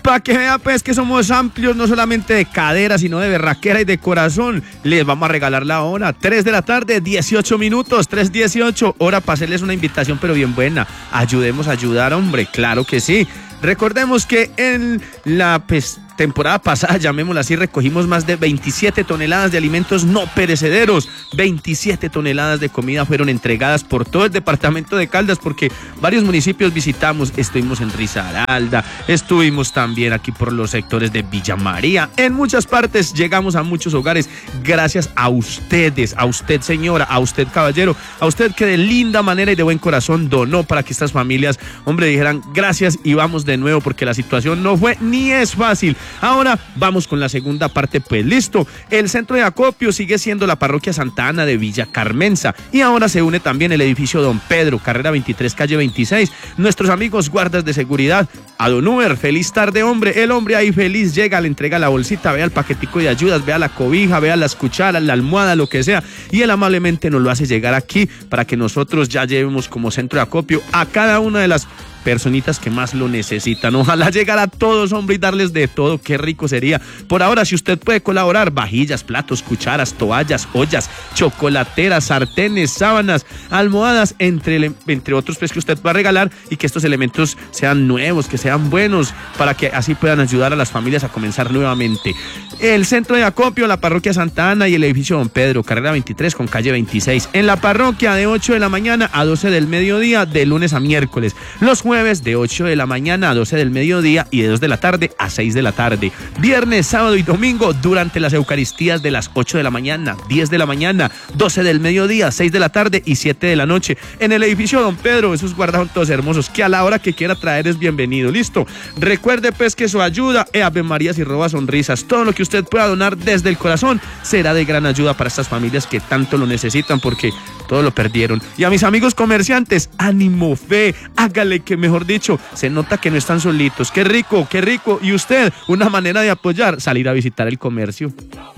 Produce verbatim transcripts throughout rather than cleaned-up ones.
Para que vea pues que somos amplios, no solamente de cadera, sino de berraquera y de corazón. Les vamos a regalar la hora, tres de la tarde, dieciocho minutos, tres dieciocho, hora para hacerles una invitación pero bien buena. Ayudemos a ayudar, hombre, claro que sí. Recordemos que en la pues, temporada pasada, llamémosla así, recogimos más de veintisiete toneladas de alimentos no perecederos. veintisiete toneladas de comida fueron entregadas por todo el departamento de Caldas porque varios municipios visitamos. Estuvimos en Risaralda, estuvimos también aquí por los sectores de Villa María. En muchas partes llegamos a muchos hogares gracias a ustedes, a usted señora, a usted caballero, a usted que de linda manera y de buen corazón donó para que estas familias, hombre, dijeran gracias y vamos de nuevo porque la situación no fue ni es fácil. Ahora vamos con la segunda parte, pues listo. El centro de acopio sigue siendo la parroquia Santa Ana de Villa Carmenza y ahora se une también el edificio Don Pedro, carrera veintitrés, calle veintiséis. Nuestros amigos guardas de seguridad. A Don Uber, feliz tarde, hombre. El hombre ahí feliz llega, le entrega la bolsita, vea el paquetico de ayudas, vea la cobija, vea las cucharas, la almohada, lo que sea, y él amablemente nos lo hace llegar aquí para que nosotros ya llevemos como centro de acopio a cada una de las personitas que más lo necesitan. Ojalá llegar a todos, hombre, y darles de todo. Qué rico sería. Por ahora, si usted puede colaborar, vajillas, platos, cucharas, toallas, ollas, chocolateras, sartenes, sábanas, almohadas, entre, entre otros pues que usted va a regalar y que estos elementos sean nuevos, que sean buenos, para que así puedan ayudar a las familias a comenzar nuevamente. El centro de acopio, la parroquia Santa Ana y el edificio Don Pedro, carrera veintitrés con calle veintiséis. En la parroquia de ocho de la mañana a doce del mediodía, de lunes a miércoles. Los jueves de ocho de la mañana a doce del mediodía y de dos de la tarde a seis de la tarde. Viernes, sábado y domingo durante las Eucaristías de las ocho de la mañana, diez de la mañana, doce del mediodía, seis de la tarde y siete de la noche. En el edificio Don Pedro, esos guardados todos hermosos que a la hora que quiera traer es bienvenido. Listo. Recuerde pues que su ayuda, eh, Ave Marías y roba sonrisas, todo lo que usted pueda donar desde el corazón será de gran ayuda para estas familias que tanto lo necesitan porque todo lo perdieron. Y a mis amigos comerciantes, ánimo, fe, hágale que mejor dicho, se nota que no están solitos. Qué rico, qué rico. Y usted, una manera de apoyar, salir a visitar el comercio.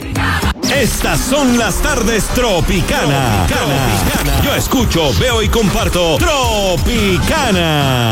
Estas son las tardes Tropicana. Tropicana. Yo escucho, veo y comparto Tropicana.